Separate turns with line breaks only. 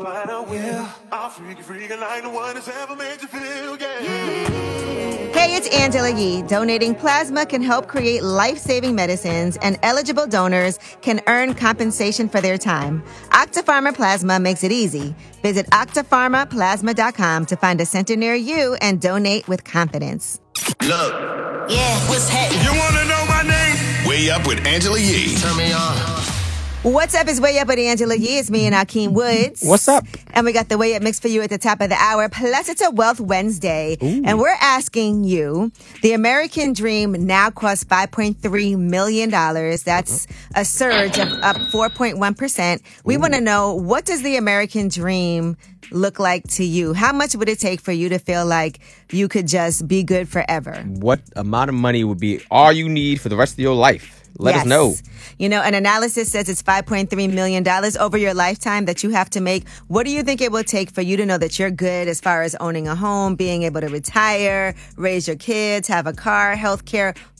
find out where I'll freak like the one that's ever made you feel,
Hey, it's Angela Yee. Donating plasma can help create life-saving medicines, and eligible donors can earn compensation for their time. Octapharma Plasma makes it easy. Visit octapharmaplasma.com to find a center near you and donate with confidence.
Look.
Yeah.
What's happening?
You want to know my name?
Way Up with Angela Yee.
Turn me on.
What's up? It's Way Up with Angela Yee. It's me and Akeem Woods.
What's up?
And we got the Way Up mix for you at the top of the hour. Plus, it's a Wealth Wednesday.
Ooh.
And we're asking you, the American dream now costs $5.3 million. That's a surge of up 4.1%. We want to know, what does the American dream look like to you? How much would it take for you to feel like you could just be good forever?
What amount of money would be all you need for the rest of your life? Let us know.
You know, an analysis says it's $5.3 million over your lifetime that you have to make. What do you think it will take for you to know that you're good as far as owning a home, being able to retire, raise your kids, have a car, health care?